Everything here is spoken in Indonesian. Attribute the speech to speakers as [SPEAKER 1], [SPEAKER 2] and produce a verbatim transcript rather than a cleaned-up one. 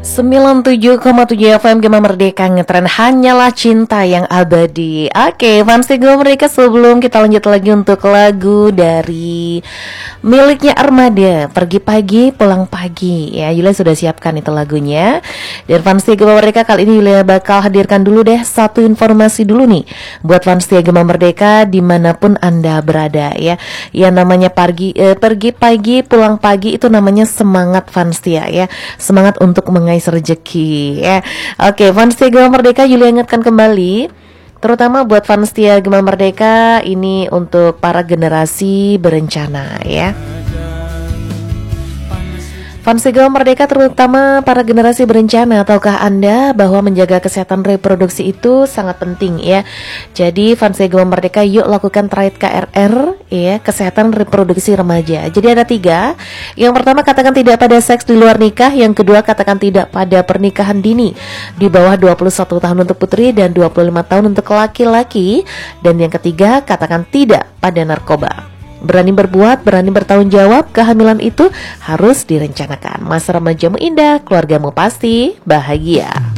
[SPEAKER 1] sembilan puluh tujuh koma tujuh F M Gema Merdeka, ngetren hanyalah cinta yang abadi. Oke, fans Gema Merdeka, sebelum kita lanjut lagi untuk lagu dari miliknya Armada, Pergi Pagi Pulang Pagi. Ya, Yulia sudah siapkan itu lagunya. Dan fans Gema Merdeka, kali ini Yulia bakal hadirkan dulu deh satu informasi dulu nih buat fans Gema Merdeka dimanapun Anda berada ya. Yang namanya pergi, eh, pergi pagi pulang pagi itu namanya semangat fans ya, ya. Semangat untuk mengais rezeki ya. Oke, fans Gema Merdeka, Yulia ingatkan kembali, terutama buat fans Gema Merdeka, ini untuk para generasi berencana ya. Fans Gema Merdeka, terutama para generasi berencana, tahukah Anda bahwa menjaga kesehatan reproduksi itu sangat penting ya. Jadi fans Gema Merdeka, yuk lakukan Trait K R R ya, kesehatan reproduksi remaja. Jadi ada tiga. Yang pertama, katakan tidak pada seks di luar nikah. Yang kedua, katakan tidak pada pernikahan dini di bawah dua puluh satu tahun untuk putri dan dua puluh lima tahun untuk laki-laki. Dan yang ketiga, katakan tidak pada narkoba. Berani berbuat, berani bertanggung jawab. Kehamilan itu harus direncanakan. Masa remajamu indah, keluargamu pasti bahagia.